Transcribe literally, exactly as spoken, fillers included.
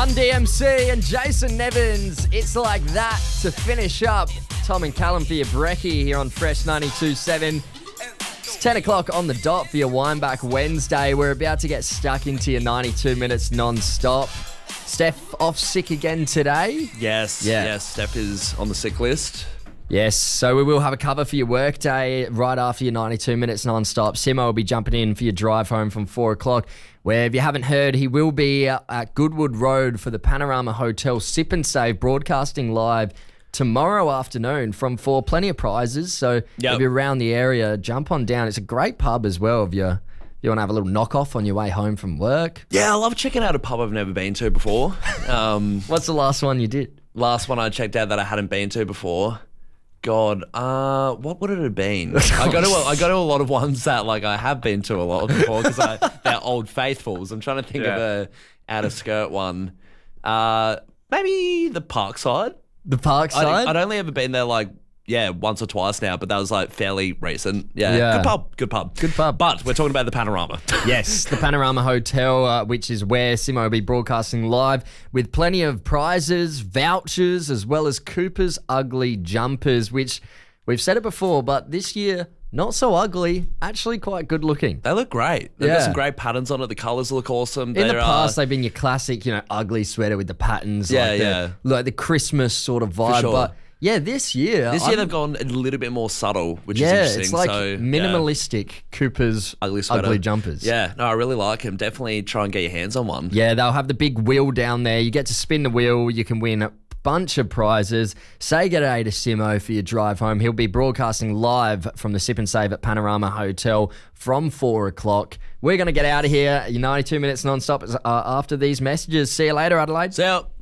Run D M C and Jason Nevins. It's like that to finish up. Tom and Callum for your brekkie here on Fresh ninety-two point seven. It's ten o'clock on the dot for your Wineback Wednesday. We're about to get stuck into your ninety-two minutes non-stop. Steph off sick again today? Yes, Yeah. yes. Steph is on the sick list. Yes, so we will have a cover for your workday right after your ninety-two minutes non-stop. Simo will be jumping in for your drive home from four o'clock, where if you haven't heard, he will be at Goodwood Road for the Panorama Hotel Sip and Save, broadcasting live tomorrow afternoon from four. Plenty of prizes, so Yep. if you're around the area, jump on down. It's a great pub as well if you're, you want to have a little knock-off on your way home from work. Yeah, I love checking out a pub I've never been to before. Um, What's the last one you did? last one I checked out that I hadn't been to before. God, uh, what would it have been? I go to a, I go to a lot of ones that like I have been to a lot before because they're old faithfuls. I'm trying to think Yeah. of a out of skirt one. Uh, maybe the Parkside. The Parkside? I'd, I'd only ever been there like yeah once or twice now, but that was like fairly recent. Yeah, Yeah. good pub, good pub, Good pub. But we're talking about the Panorama. Yes, the Panorama Hotel, uh, which is where Simo will be broadcasting live with plenty of prizes, vouchers, as well as Cooper's Ugly Jumpers, which we've said it before, but this year, not so ugly, actually quite good looking. They look great. They've Yeah. got some great patterns on it. The colours look awesome. In the They're, past, uh, they've been your classic, you know, ugly sweater with the patterns, Yeah, like the, yeah. like the Christmas sort of vibe. sure. But yeah, this year, this year I'm- they've gone a little bit more subtle, which yeah, is interesting. it's like so, yeah. minimalistic Cooper's Ugly sweater. Ugly Jumpers. Yeah, no, I really like them. Definitely try and get your hands on one. Yeah, they'll have the big wheel down there. You get to spin the wheel. You can win a bunch of prizes. Say g'day to Simo for your drive home. He'll be broadcasting live from the Sip and Save at Panorama Hotel from four o'clock. We're going to get out of here. Your ninety-two minutes non-stop is, uh, after these messages. See you later, Adelaide. So.